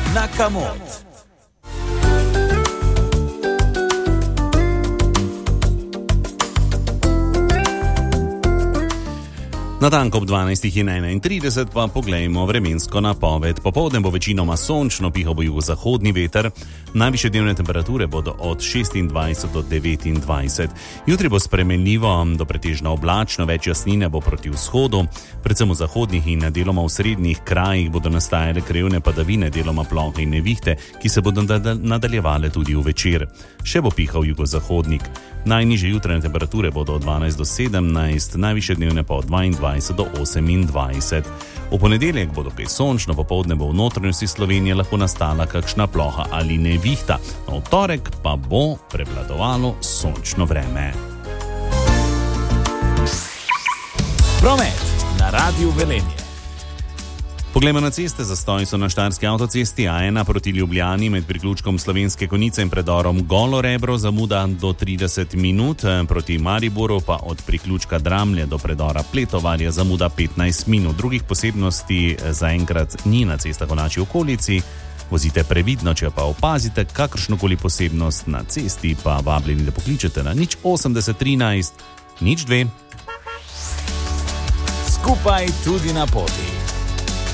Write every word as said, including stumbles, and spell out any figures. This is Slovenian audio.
na Kamot. Natanko ob dvanajstih enaintrideset pa poglejmo vremensko napoved. Popoldne bo večinoma sončno, pihal bo jugozahodni veter. Najvišje dnevne temperature bodo od šestindvajset do devetindvajset. Jutri bo spremenljivo do pretežno oblačno, več jasnine bo proti vzhodu. Predvsem v zahodnih in deloma v srednjih krajih bodo nastajale krajevne padavine, deloma plohe in nevihte, ki se bodo nadaljevale tudi v večer. Še bo pihal jugozahodnik. Najnižje jutranje temperature bodo od dvanajst do sedemnajst, najvišje dnevne pa od dvaindvajset do osemindvajset. V ponedeljek bo dokaj sončno, popoldne bo v notranjosti Slovenije lahko nastala kakšna ploha ali nevihta. V torek pa bo prevladovalo sončno vreme. Promet na Radiu Velenje. Poglejmo na ceste. Zastoji so na štajerski avtocesti A ena proti Ljubljani med priključkom Slovenske Konjice in predorom Golo Rebro, zamuda do trideset minut, proti Mariboru pa od priključka Dramlje do predora Pletovarja zamuda petnajst minut. Drugih posebnosti zaenkrat ni na cestah v naši okolici. Vozite previdno, če pa opazite kakršnokoli posebnost na cesti, pa vabljeni, da pokličete na nič osemdeset trinajst nič dve. Skupaj tudi na poti.